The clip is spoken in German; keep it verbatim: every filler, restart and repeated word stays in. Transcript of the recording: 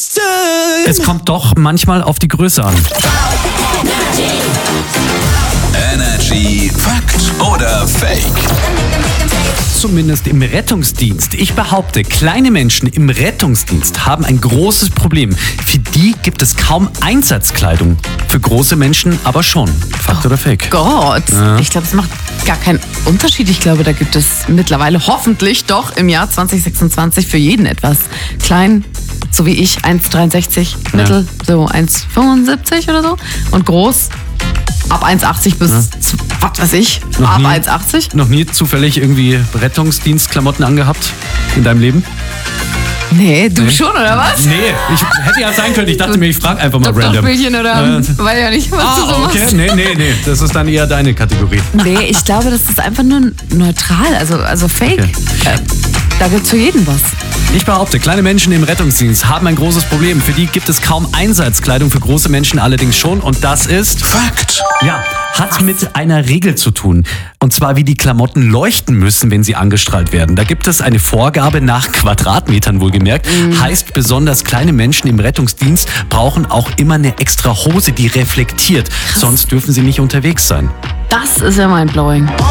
Es kommt doch manchmal auf die Größe an. Energy Fakt oder Fake? Zumindest im Rettungsdienst. Ich behaupte, kleine Menschen im Rettungsdienst haben ein großes Problem. Für die gibt es kaum Einsatzkleidung. Für große Menschen aber schon. Fakt oder Fake? Gott, Ja. ich glaube, es macht gar keinen Unterschied. Ich glaube, da gibt es mittlerweile hoffentlich doch im Jahr zwanzig sechsundzwanzig für jeden etwas. Klein, so wie ich, eins Komma dreiundsechzig, mittel, so eins Komma fünfundsiebzig oder so. Und groß, ab eins Komma achtzig bis, zu, was weiß ich, Noch ab nie? eins Komma achtzig. Noch nie zufällig irgendwie Rettungsdienstklamotten angehabt in deinem Leben? Nee, du Nee. schon, oder was? Nee, ich hätte ja sein können. Ich dachte mir, ich frage einfach mal random. Doktorspielchen oder, Äh, weiß ja nicht, was du so Ah, okay. machst. Nee, nee, nee. Das ist dann eher deine Kategorie. Nee, ich glaube, das ist einfach nur neutral, also, also fake. Okay. Äh, da gibt's für jeden was. Ich behaupte, kleine Menschen im Rettungsdienst haben ein großes Problem. Für die gibt es kaum Einsatzkleidung, für große Menschen allerdings schon. Und das ist... Fakt. Ja, hat mit einer Regel zu tun. Und zwar, wie die Klamotten leuchten müssen, wenn sie angestrahlt werden. Da gibt es eine Vorgabe nach Quadratmetern wohlgemerkt. Heißt, besonders kleine Menschen im Rettungsdienst brauchen auch immer eine extra Hose, die reflektiert. Sonst dürfen sie nicht unterwegs sein. Das ist ja mindblowing.